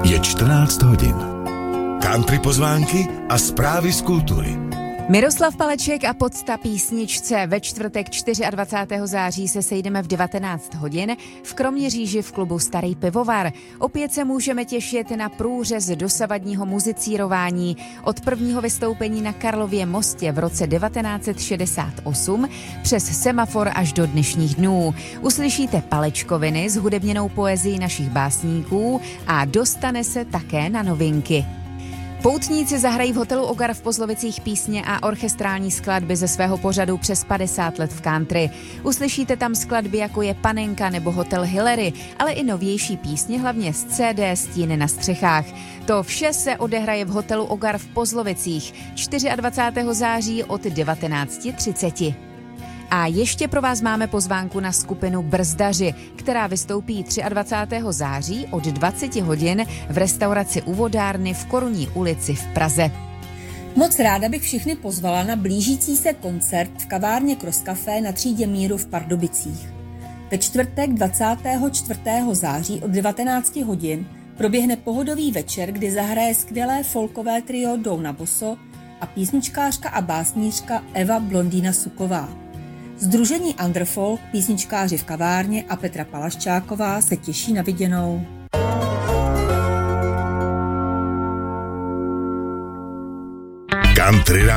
Je 14 hodin. Country pozvánky a zprávy z kultury. Miroslav Paleček a podsta písničce. Ve čtvrtek 24. září se sejdeme v 19 hodin v Kroměříži v klubu Starý pivovar. Opět se můžeme těšit na průřez dosavadního muzicírování od prvního vystoupení na Karlově mostě v roce 1968 přes semafor až do dnešních dnů. Uslyšíte palečkoviny s hudebněnou poezií našich básníků a dostane se také na novinky. Poutníci zahrají v hotelu Ogar v Pozlovicích písně a orchestrální skladby ze svého pořadu přes 50 let v country. Uslyšíte tam skladby jako je Panenka nebo Hotel Hillary, ale i novější písně, hlavně z CD Stíny na střechách. To vše se odehraje v hotelu Ogar v Pozlovicích 24. září od 19:30. A ještě pro vás máme pozvánku na skupinu Brzdaři, která vystoupí 23. září od 20 hodin v restauraci U vodárny v Korunní ulici v Praze. Moc ráda bych všechny pozvala na blížící se koncert v kavárně Cross Café na Třídě Míru v Pardubicích. Ve čtvrtek 24. září od 19 hodin proběhne pohodový večer, kdy zahraje skvělé folkové trio Douna Boso a písničkářka a básnířka Eva Blondýna Suková. Sdružení Underfolk, písničkáři v kavárně a Petra Palaščáková se těší na viděnou. Country